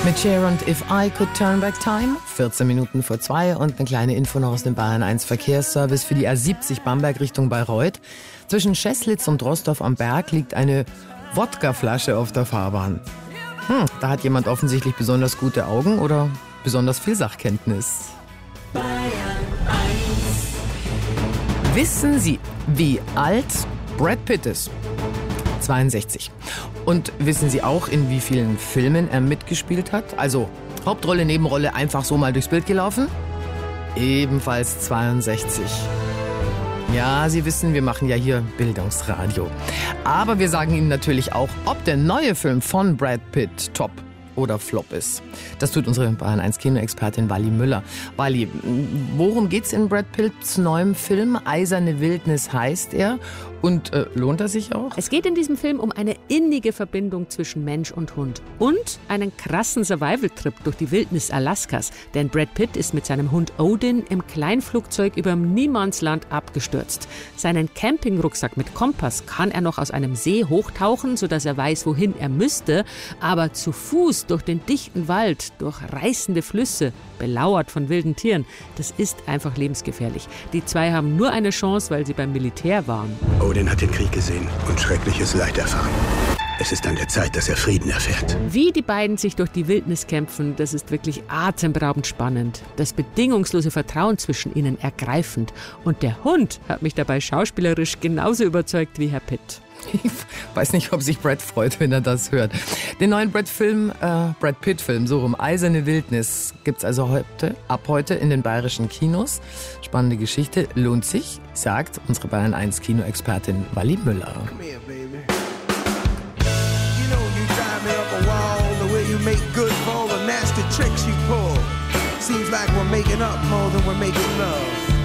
Mit Cher und If I Could Turn Back Time, 14 Minuten vor 2 und eine kleine Info noch aus dem Bayern 1 Verkehrsservice für die A70 Bamberg Richtung Bayreuth. Zwischen Scheßlitz und Rostorf am Berg liegt eine Wodkaflasche auf der Fahrbahn. Da hat jemand offensichtlich besonders gute Augen oder besonders viel Sachkenntnis. Bayern 1. Wissen Sie, wie alt Brad Pitt ist? 62. Und wissen Sie auch, in wie vielen Filmen er mitgespielt hat? Also Hauptrolle, Nebenrolle, einfach so mal durchs Bild gelaufen? Ebenfalls 62. Ja, Sie wissen, wir machen ja hier Bildungsradio. Aber wir sagen Ihnen natürlich auch, ob der neue Film von Brad Pitt top oder flop ist. Das tut unsere Bayern 1 Kinoexpertin Wally Müller. Wally, worum geht's in Brad Pitts neuem Film? Eiserne Wildnis heißt er. Und lohnt er sich auch? Es geht in diesem Film um eine innige Verbindung zwischen Mensch und Hund. Und einen krassen Survival-Trip durch die Wildnis Alaskas. Denn Brad Pitt ist mit seinem Hund Odin im Kleinflugzeug überm Niemandsland abgestürzt. Seinen Campingrucksack mit Kompass kann er noch aus einem See hochtauchen, sodass er weiß, wohin er müsste. Aber zu Fuß durch den dichten Wald, durch reißende Flüsse, belauert von wilden Tieren, das ist einfach lebensgefährlich. Die zwei haben nur eine Chance, weil sie beim Militär waren. Odin hat den Krieg gesehen und schreckliches Leid erfahren. Es ist an der Zeit, dass er Frieden erfährt. Wie die beiden sich durch die Wildnis kämpfen, das ist wirklich atemberaubend spannend. Das bedingungslose Vertrauen zwischen ihnen ergreifend. Und der Hund hat mich dabei schauspielerisch genauso überzeugt wie Herr Pitt. Ich weiß nicht, ob sich Brad freut, wenn er das hört. Den neuen Brad Pitt-Film, so rum, Eiserne Wildnis, gibt's also ab heute in den bayerischen Kinos. Spannende Geschichte, lohnt sich, sagt unsere Bayern 1 Kinoexpertin Wally Müller. Come here, baby. You know you drive me up a wall, the way you make good for all the nasty tricks you pull. Seems like we're making up more than we're making love.